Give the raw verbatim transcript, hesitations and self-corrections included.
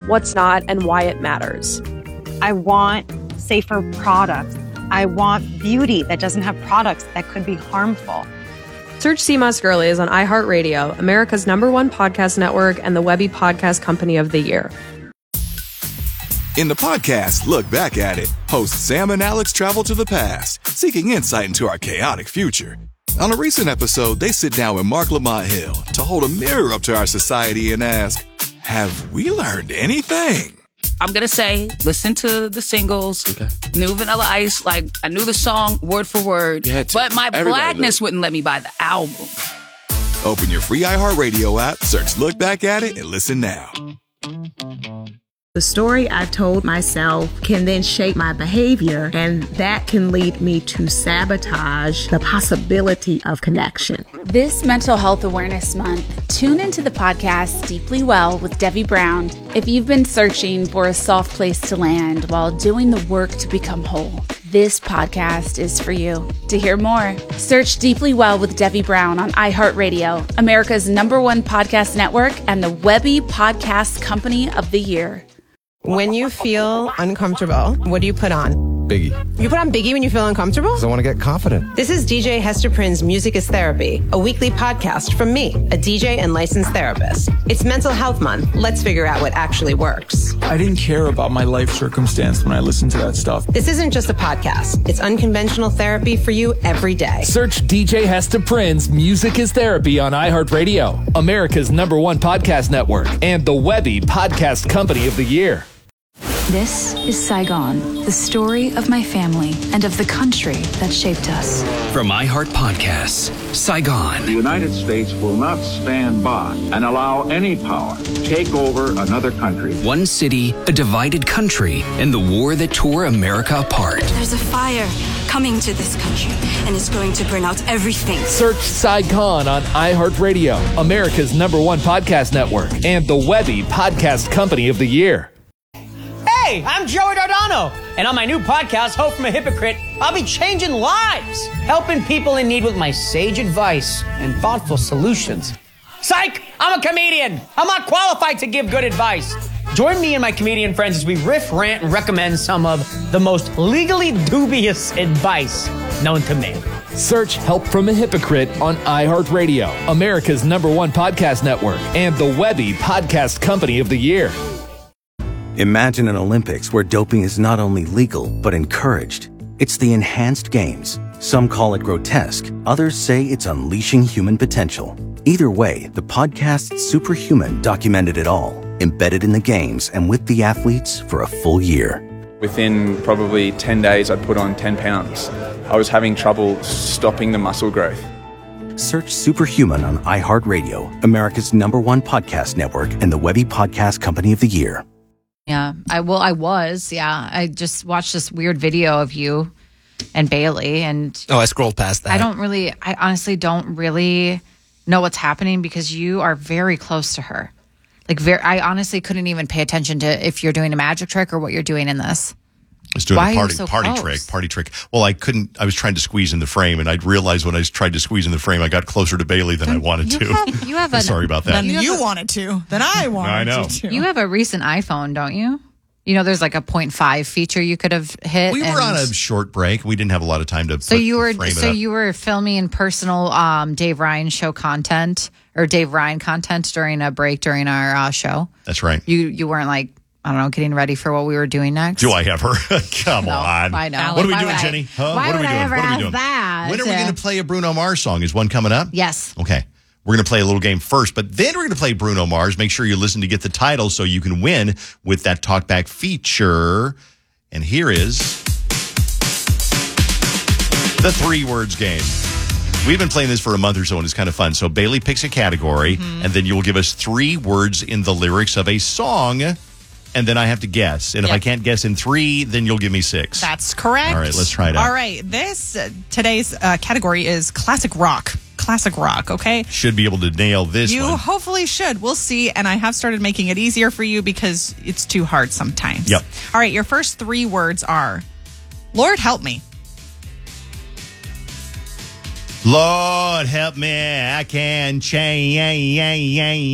what's not, and why it matters. I want safer products. I want beauty that doesn't have products that could be harmful. Search Sea Moss Girlies on iHeartRadio, America's number one podcast network and the Webby Podcast Company of the Year. In the podcast, Look Back at It, hosts Sam and Alex travel to the past, seeking insight into our chaotic future. On a recent episode, they sit down with Mark Lamont Hill to hold a mirror up to our society and ask, have we learned anything? I'm going to say, listen to the singles, okay. New Vanilla Ice, like, I knew the song word for word, but my blackness wouldn't let me buy the album. Open your free iHeartRadio app, search Look Back at It, and listen now. The story I've told myself can then shape my behavior, and that can lead me to sabotage the possibility of connection. This Mental Health Awareness Month, tune into the podcast Deeply Well with Debbie Brown if you've been searching for a soft place to land while doing the work to become whole. This podcast is for you. To hear more, search Deeply Well with Debbie Brown on iHeartRadio, America's number one podcast network and the Webby Podcast Company of the Year. When you feel uncomfortable, what do you put on? Biggie. You put on Biggie when you feel uncomfortable? Because I want to get confident. This is D J Hester Prynne's Music is Therapy, a weekly podcast from me, a D J and licensed therapist. It's Mental Health Month. Let's figure out what actually works. I didn't care about my life circumstance when I listened to that stuff. This isn't just a podcast. It's unconventional therapy for you every day. Search D J Hester Prynne's Music is Therapy on iHeartRadio, America's number one podcast network, and the Webby Podcast Company of the Year. This is Saigon, the story of my family and of the country that shaped us. From iHeart Podcasts, Saigon. The United States will not stand by and allow any power to take over another country. One city, a divided country, and the war that tore America apart. There's a fire coming to this country, and it's going to burn out everything. Search Saigon on iHeartRadio, America's number one podcast network, and the Webby Podcast Company of the Year. Hey, I'm Joey Dardano, and on my new podcast, Hope from a Hypocrite, I'll be changing lives, helping people in need with my sage advice and thoughtful solutions. Psych! I'm a comedian. I'm not qualified to give good advice. Join me and my comedian friends as we riff, rant, and recommend some of the most legally dubious advice known to man. Search Help from a Hypocrite on iHeartRadio, America's number one podcast network, and the Webby Podcast Company of the Year. Imagine an Olympics where doping is not only legal, but encouraged. It's the enhanced games. Some call it grotesque. Others say it's unleashing human potential. Either way, the podcast Superhuman documented it all, embedded in the games and with the athletes for a full year. Within probably ten days, I'd put on ten pounds. I was having trouble stopping the muscle growth. Search Superhuman on iHeartRadio, America's number one podcast network and the Webby Podcast Company of the Year. Yeah, I well, I was. Yeah, I just watched this weird video of you and Bailey, and oh, I scrolled past that. I don't really, I honestly don't really know what's happening because you are very close to her. Like, very, I honestly couldn't even pay attention to if you're doing a magic trick or what you're doing in this. I was doing Why a party so party close? trick, party trick. Well, I couldn't. I was trying to squeeze in the frame, and I realized when I tried to squeeze in the frame, I got closer to Bailey than I wanted you to. Have, you have a, Sorry about that. Then you, you wanted to. Then I wanted I know. to. You have a recent iPhone, don't you? You know, there's like a point five feature you could have hit. We were and, on a short break. We didn't have a lot of time to. So put, you were frame so it up. you were filming personal um, Dave Ryan show content or Dave Ryan content during a break during our uh, show. That's right. You you weren't like, I don't know, getting ready for what we were doing next. Do I ever? Come No, on. I know. What are we Why doing, would I- Jenny? Huh? why what are would we I doing? ever what are we ask doing? that? When are we going to play a Bruno Mars song? Is one coming up? Yes. Okay. We're going to play a little game first, but then we're going to play Bruno Mars. Make sure you listen to get the title so you can win with that talkback feature. And here is the three words game. We've been playing this for a month or so, and it's kind of fun. So Bailey picks a category, mm-hmm. and then you'll give us three words in the lyrics of a song, and then I have to guess. And if Yep. I can't guess in three, then you'll give me six. That's correct. All right, let's try it out. All right, this uh, today's uh, category is classic rock. Classic rock, okay? Should be able to nail this You one. hopefully should. We'll see. And I have started making it easier for you because it's too hard sometimes. Yep. All right, your first three words are Lord help me. Lord help me, I can change.